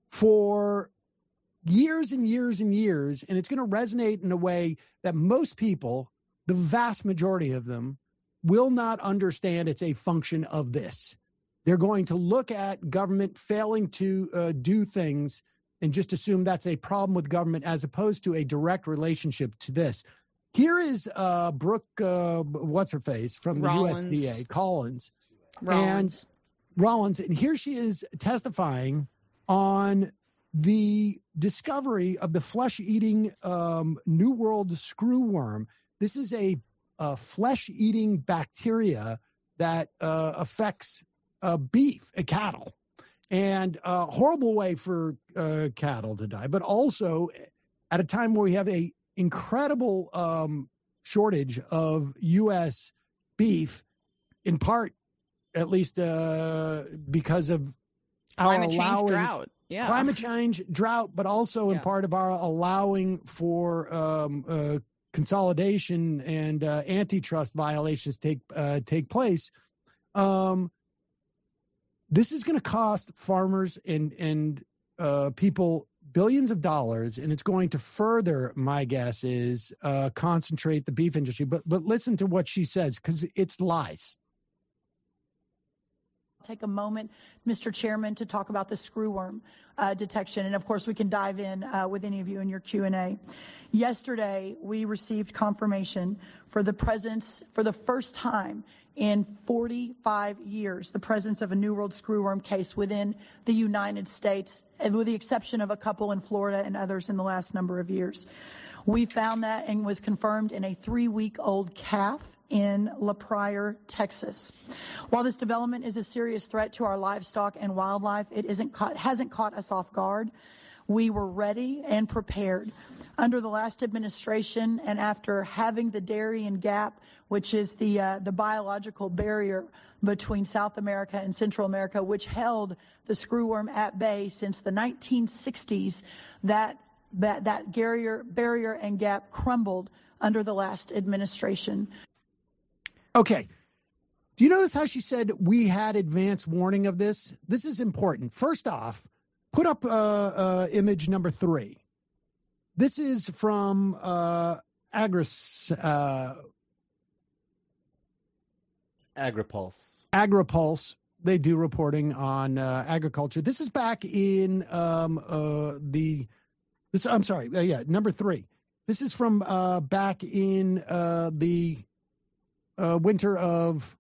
for years and years and years, and it's going to resonate in a way that most people, the vast majority of them, will not understand it's a function of this. They're going to look at government failing to do things and just assume that's a problem with government as opposed to a direct relationship to this. Here is Brooke, what's-her-face, from the USDA, Rollins. And here she is testifying on the discovery of the flesh-eating New World screwworm. This is a flesh-eating bacteria that affects beef, cattle, and a horrible way for cattle to die, but also at a time where we have a incredible shortage of U.S. beef, in part, at least because of climate change drought. Yeah. Climate change, drought, but also in part of our allowing for consolidation and antitrust violations take place. This is going to cost farmers and people billions of dollars, and it's going to further, my guess is, concentrate the beef industry. But listen to what she says, because it's lies. Take a moment, Mr. Chairman, to talk about the screwworm detection. And of course, we can dive in with any of you in your Q&A. Yesterday, we received confirmation for the presence, for the first time in 45 years, the presence of a New World screwworm case within the United States, with the exception of a couple in Florida and others in the last number of years. We found that and was confirmed in a 3-week-old calf in La Pryor, Texas. While this development is a serious threat to our livestock and wildlife, it hasn't caught us off guard. We were ready and prepared. Under the last administration, and after having the Darien Gap, which is the biological barrier between South America and Central America, which held the screwworm at bay since the 1960s, that barrier and gap crumbled under the last administration. Okay. Do you notice how she said we had advance warning of this? This is important. First off, put up image number 3. This is from AgriPulse. They do reporting on agriculture. This is back in number 3. This is from back in the winter of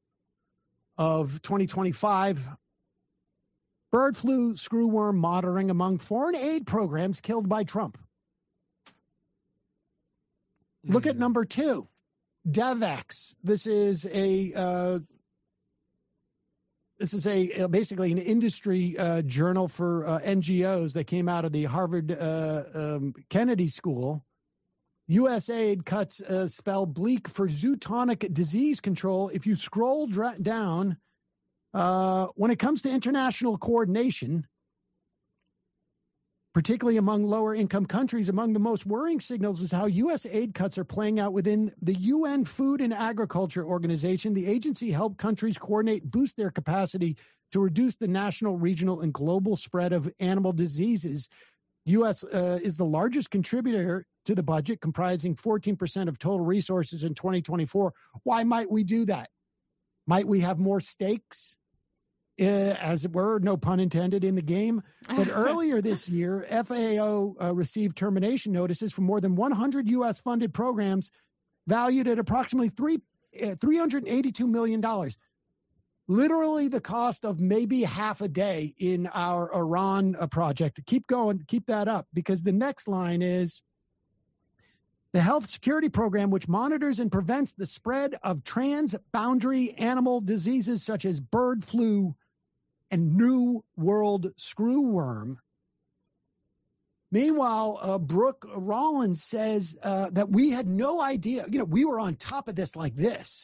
2025. Bird flu screwworm monitoring among foreign aid programs killed by Trump. Look at number 2, DevEx. This is basically an industry journal for NGOs that came out of the Harvard Kennedy School. USAID cuts spell bleak for zootonic disease control. If you scroll down, when it comes to international coordination, particularly among lower income countries, among the most worrying signals is how U.S. aid cuts are playing out within the UN Food and Agriculture Organization. The agency helped countries coordinate, boost their capacity to reduce the national, regional, and global spread of animal diseases. U.S. is the largest contributor to the budget, comprising 14% of total resources in 2024. Why might we do that? Might we have more stakes, as it were, no pun intended, in the game? But earlier this year, FAO received termination notices from more than 100 U.S.-funded programs valued at approximately $382 million. Literally the cost of maybe half a day in our Iran project. Keep going, keep that up, because the next line is the Health Security Program, which monitors and prevents the spread of transboundary animal diseases such as bird flu and New World screwworm. Meanwhile, Brooke Rollins says that we had no idea. We were on top of this like this.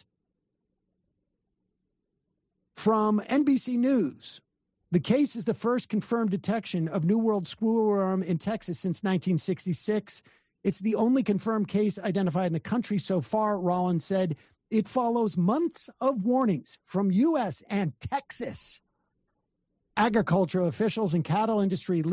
From NBC News, the case is the first confirmed detection of New World screwworm in Texas since 1966. It's the only confirmed case identified in the country so far, Rollins said. It follows months of warnings from U.S. and Texas agricultural officials and cattle industry